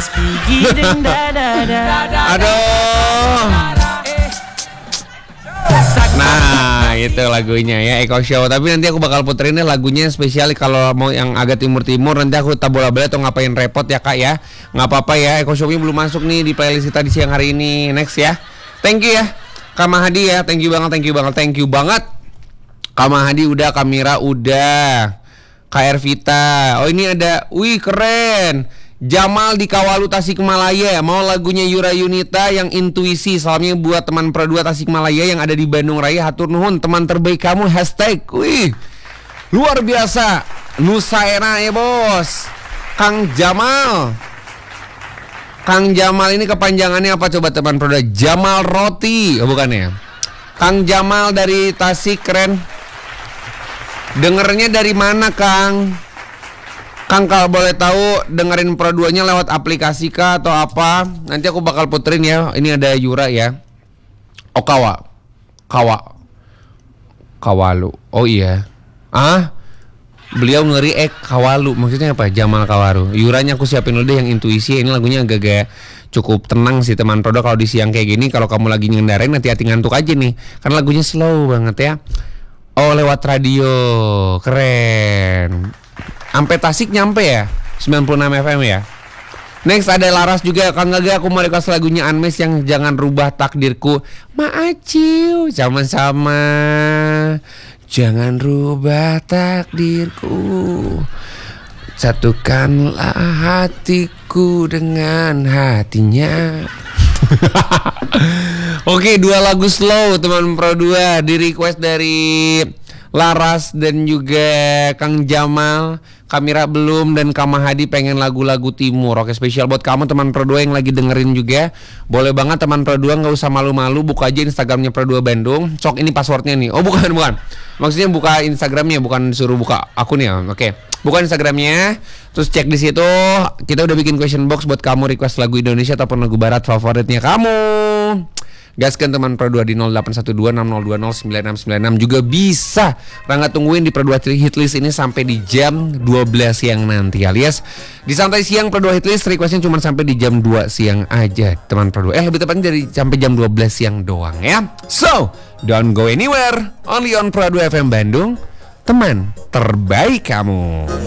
Aduh. Nah itu lagunya ya Eko Show. Tapi nanti aku bakal puterinnya lagunya spesial. Kalau mau yang agak timur-timur nanti aku tak bola-bola atau ngapain repot ya kak ya. Nggak apa-apa ya, Eko Show-nya belum masuk nih di playlist kita di siang hari ini. Next ya. Thank you ya Kak Mahadi ya. Thank you banget Kak Mahadi udah, Kamira udah, Kak Ervita. Oh ini ada, wih keren, Jamal di Kawalu Tasikmalaya. Mau lagunya Yura Yunita yang Intuisi. Salamnya buat teman Pro 2 Tasikmalaya yang ada di Bandung Raya. Hatur nuhun, teman terbaik kamu. Hashtag. Wih, luar biasa. Nusaena ya bos. Kang Jamal. Kang Jamal ini kepanjangannya apa coba teman Pro 2? Jamal Roti. Oh bukan ya. Kang Jamal dari Tasik, keren. Dengernya dari mana Kang? Kang kalau boleh tahu dengerin Pro 2-nya lewat aplikasi kah atau apa? Nanti aku bakal puterin ya. Ini ada Yura ya. Oh Kawalu. Oh iya. Beliau ngeri Kawalu. Maksudnya apa? Jamal Kawalu. Yuranya aku siapin dulu deh yang Intuisi. Ini lagunya agak-agak cukup tenang sih teman Pro 2 kalau di siang kayak gini. Kalau kamu lagi ngendarain hati-hati ngantuk aja nih. Karena lagunya slow banget ya. Oh lewat radio. Keren. Sampai Tasik nyampe ya 96 FM ya. Next ada Laras juga. Kang Gaga aku mau request lagunya Anmes yang Jangan Rubah Takdirku. Maaciu sama-sama. Jangan rubah takdirku, satukanlah hatiku dengan hatinya. Oke, 2 lagu slow teman Pro 2 di request dari Laras dan juga Kang Jamal. Kamira belum dan Kak Mahadi pengen lagu-lagu timur. Oke, spesial buat kamu teman Pro 2 yang lagi dengerin juga. Boleh banget teman Pro 2, gak usah malu-malu. Buka aja Instagramnya Pro 2 Bandung. Cok ini passwordnya nih. Oh bukan. Maksudnya buka Instagramnya, bukan suruh buka akunnya. Oke, buka Instagramnya. Terus cek di situ. Kita udah bikin question box buat kamu request lagu Indonesia ataupun lagu barat favoritnya kamu. Gaskan teman Pro 2 di 081260209696 juga bisa. Rangga tungguin di Pro 2 Hitlist ini sampai di jam 12 siang nanti, alias di santai siang Pro 2 Hitlist requestnya cuma sampai di jam 2 siang aja teman Pro 2. Lebih tepatnya dari sampai jam 12 siang doang ya. So, don't go anywhere. Only on Pro 2 FM Bandung, teman terbaik kamu.